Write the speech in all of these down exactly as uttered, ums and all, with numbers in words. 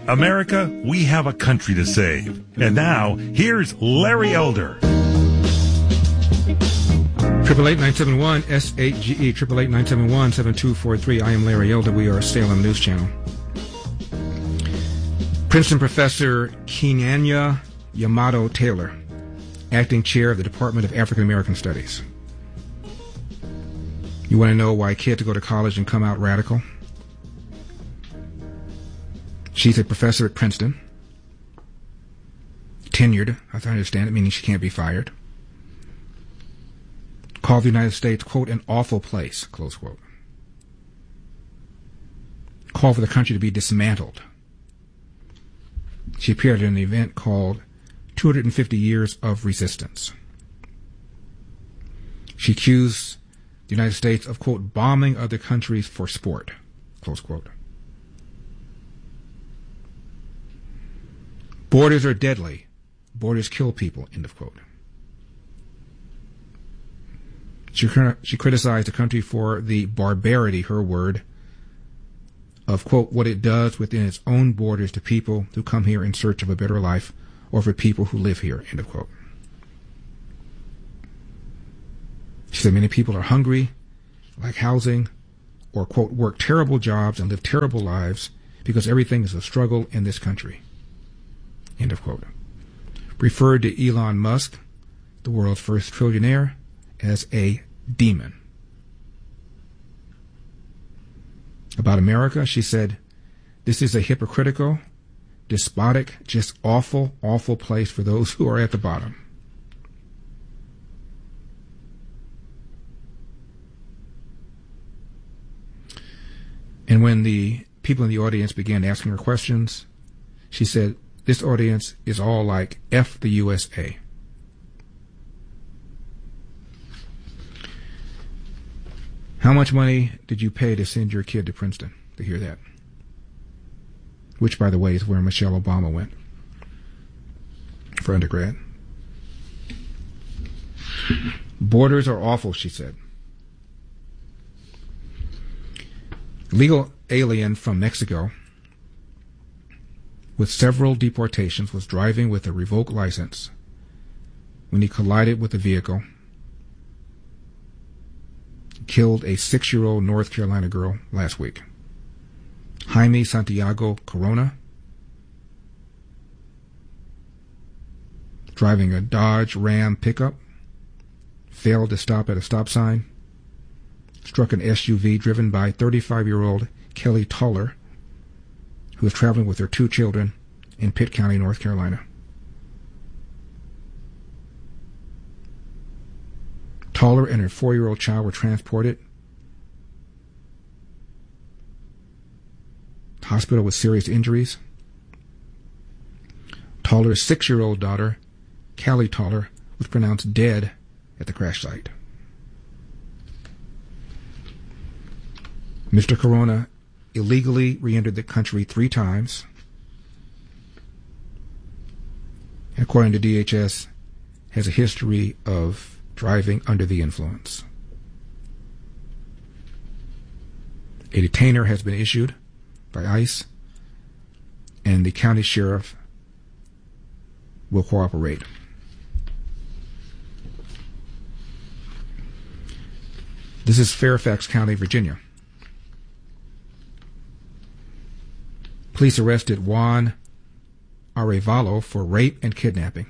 America, we have a country to save. And now, here's Larry Elder. Triple eight nine seven one S eight G E triple eight nine seven one seven two four three. I am Larry Elder. We are Salem News Channel. Princeton professor Kenyanya Yamato Taylor, acting chair of the Department of African American Studies. You want to know why kids go to college and come out radical? She's a professor at Princeton, tenured, as I understand it, meaning she can't be fired. Called the United States, quote, an awful place, close quote. Called for the country to be dismantled. She appeared at an event called two hundred fifty Years of Resistance. She accused the United States of, quote, bombing other countries for sport, close quote. Borders are deadly. Borders kill people, end of quote. She, she criticized the country for the barbarity, her word, of, quote, what it does within its own borders to people who come here in search of a better life or for people who live here, end of quote. She said many people are hungry, lack housing, or, quote, work terrible jobs and live terrible lives because everything is a struggle in this country, end of quote. Referred to Elon Musk, the world's first trillionaire, as a demon. About America, she said, this is a hypocritical, despotic, just awful, awful place for those who are at the bottom. And when the people in the audience began asking her questions, she said, this audience is all like F the U S A. How much money did you pay to send your kid to Princeton to hear that? Which, by the way, is where Michelle Obama went for undergrad. Borders are awful, she said. Legal alien from Mexico with several deportations was driving with a revoked license when he collided with a vehicle, killed a six-year-old North Carolina girl last week. Jaime Santiago Corona, driving a Dodge Ram pickup, failed to stop at a stop sign, struck an S U V driven by thirty-five-year-old Kelly Toller, who was traveling with her two children in Pitt County, North Carolina. Toller and her four-year-old child were transported to hospital with serious injuries. Toller's six-year-old daughter, Callie Toller, was pronounced dead at the crash site. Mister Corona illegally re-entered the country three times. According to D H S, has a history of driving under the influence. A detainer has been issued by ICE, and the county sheriff will cooperate. This is Fairfax County, Virginia. Police arrested Juan Arevalo for rape and kidnapping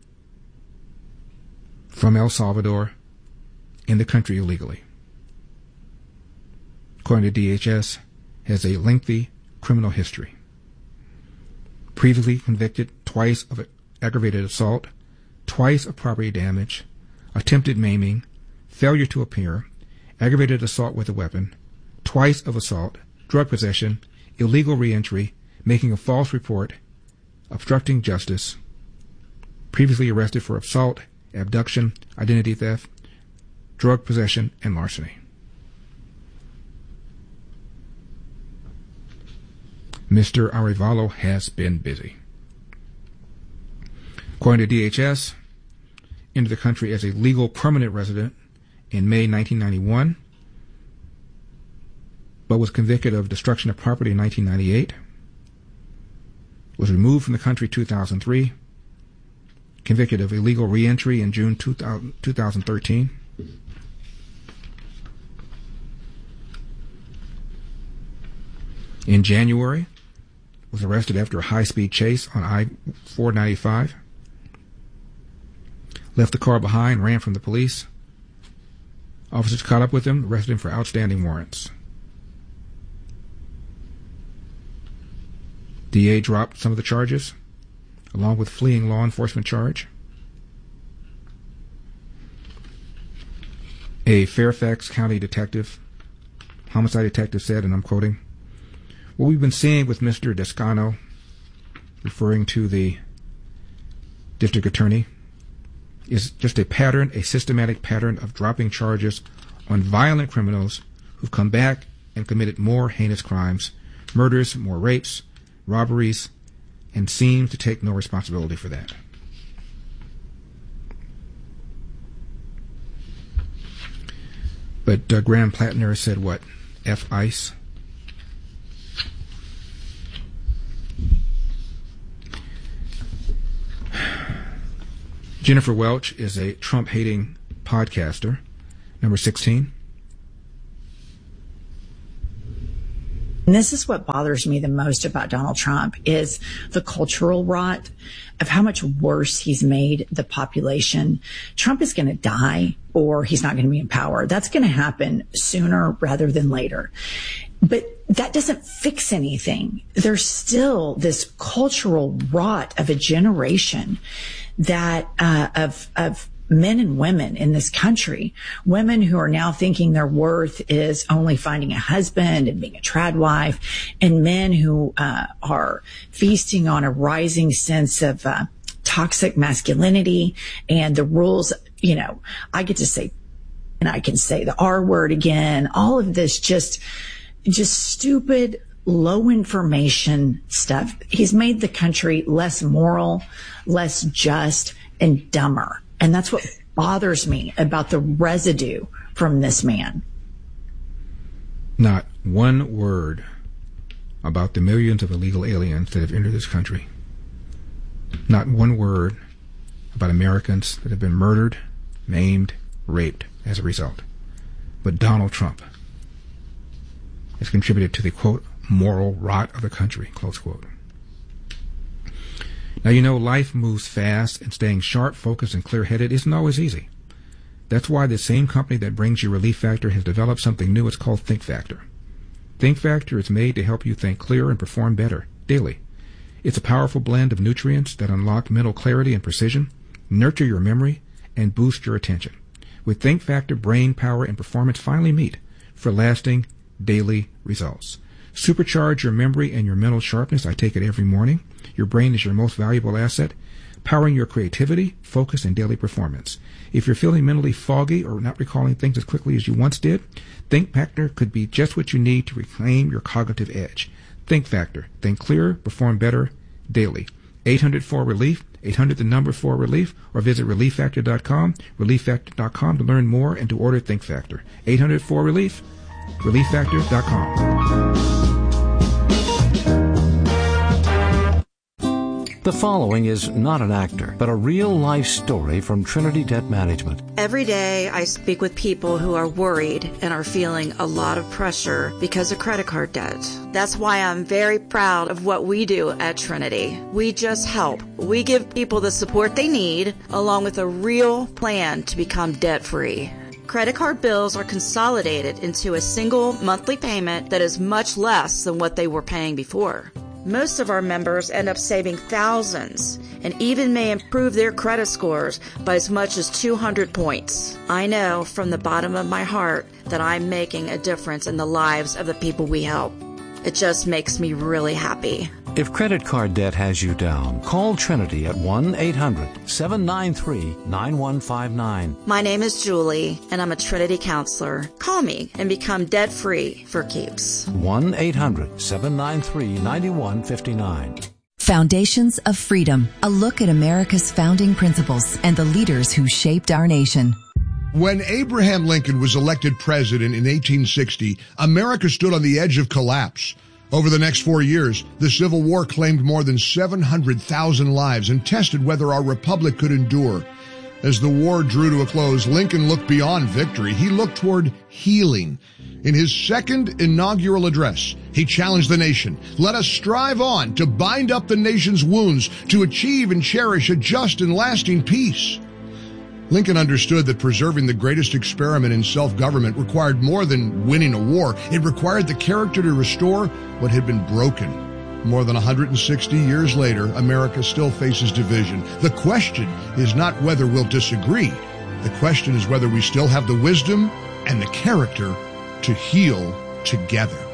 from El Salvador in the country illegally. According to D H S, has a lengthy criminal history. Previously convicted twice of aggravated assault, twice of property damage, attempted maiming, failure to appear, aggravated assault with a weapon, twice of assault, drug possession, illegal reentry, making a false report, obstructing justice, previously arrested for assault, abduction, identity theft, drug possession, and larceny. Mister Arevalo has been busy. According to D H S, entered the country as a legal permanent resident in May nineteen ninety-one, but was convicted of destruction of property in nineteen ninety-eight. was removed from the country two thousand three, convicted of illegal reentry in June two thousand thirteen. In January, was arrested after a high-speed chase on I four ninety-five. Left the car behind, ran from the police. Officers caught up with him, arrested him for outstanding warrants. D A dropped some of the charges, along with fleeing law enforcement charge. A Fairfax County detective, homicide detective, said, and I'm quoting, "What we've been seeing with Mister Descano," referring to the district attorney, "is just a pattern, a systematic pattern of dropping charges on violent criminals who've come back and committed more heinous crimes, murders, more rapes, robberies, and seem to take no responsibility for that." But uh, Graham Plattner said what? F ICE. Jennifer Welch is a Trump-hating podcaster. Number sixteen. And this is what bothers me the most about Donald Trump is the cultural rot of how much worse he's made the population. Trump is going to die or he's not going to be in power. That's going to happen sooner rather than later. But that doesn't fix anything. There's still this cultural rot of a generation that uh, of of men and women in this country, women who are now thinking their worth is only finding a husband and being a trad wife, and men who uh, are feasting on a rising sense of uh, toxic masculinity and the rules. You know, I get to say, and I can say the R word again. All of this just, just stupid, low information stuff. He's made the country less moral, less just, and dumber. And that's what bothers me about the residue from this man. Not one word about the millions of illegal aliens that have entered this country. Not one word about Americans that have been murdered, maimed, raped as a result. But Donald Trump has contributed to the, quote, moral rot of the country, close quote. Now, you know, life moves fast, and staying sharp, focused, and clear-headed isn't always easy. That's why the same company that brings you Relief Factor has developed something new. It's called Think Factor. Think Factor is made to help you think clearer and perform better daily. It's a powerful blend of nutrients that unlock mental clarity and precision, nurture your memory, and boost your attention. With Think Factor, brain power and performance finally meet for lasting daily results. Supercharge your memory and your mental sharpness. I take it every morning. Your brain is your most valuable asset, powering your creativity, focus, and daily performance. If you're feeling mentally foggy or not recalling things as quickly as you once did, Think Factor could be just what you need to reclaim your cognitive edge. Think Factor. Think clearer, perform better daily. eight hundred four relief, eight hundred the number four relief, or visit relief factor dot com, relief factor dot com to learn more and to order Think Factor. eight hundred four relief, relief factor dot com. The following is not an actor, but a real-life story from Trinity Debt Management. Every day I speak with people who are worried and are feeling a lot of pressure because of credit card debt. That's why I'm very proud of what we do at Trinity. We just help. We give people the support they need, along with a real plan to become debt-free. Credit card bills are consolidated into a single monthly payment that is much less than what they were paying before. Most of our members end up saving thousands and even may improve their credit scores by as much as two hundred points. I know from the bottom of my heart that I'm making a difference in the lives of the people we help. It just makes me really happy. If credit card debt has you down, call Trinity at one eight hundred seven nine three nine one five nine. My name is Julie, and I'm a Trinity counselor. Call me and become debt-free for keeps. one eight hundred seven nine three nine one five nine. Foundations of Freedom, a look at America's founding principles and the leaders who shaped our nation. When Abraham Lincoln was elected president in eighteen sixty, America stood on the edge of collapse. Over the next four years, the Civil War claimed more than seven hundred thousand lives and tested whether our republic could endure. As the war drew to a close, Lincoln looked beyond victory. He looked toward healing. In his second inaugural address, he challenged the nation. Let us strive on to bind up the nation's wounds, to achieve and cherish a just and lasting peace. Lincoln understood that preserving the greatest experiment in self-government required more than winning a war. It required the character to restore what had been broken. More than one hundred sixty years later, America still faces division. The question is not whether we'll disagree. The question is whether we still have the wisdom and the character to heal together.